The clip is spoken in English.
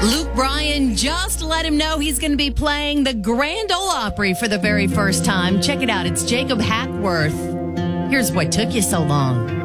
Luke Bryan just let him know he's going to be playing the Grand Ole Opry for the very first time. Check it out. It's Jacob Hackworth. Here's What Took You So Long.